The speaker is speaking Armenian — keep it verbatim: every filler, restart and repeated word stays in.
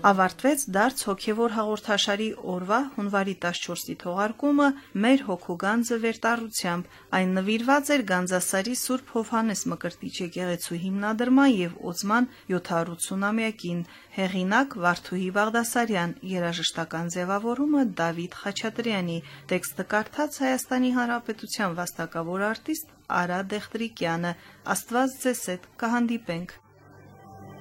Ավարտվեց դարձ հոգևոր հաղորդաշարի օրվա հունվարի տասնչորսի թողարկումը մեր հոգու գանձը վերտառությամբ։ Այն նվիրված էր Գանձասարի Սուրբ Հովհաննես Մկրտիչ եկեղեցու հիմնադրման եւ օծման յոթսունամյակին։ Հեղինակ Վարդուհի Բաղդասարյան, երաժշտական ձևավորումը Դավիթ Խաչատրյանի, տեքստը կարդաց Հայաստանի Հանրապետության վաստակավոր արտիստ Արա Դեղտրիկյանը։ Աստված ձեզ հետ, կհանդիպենք։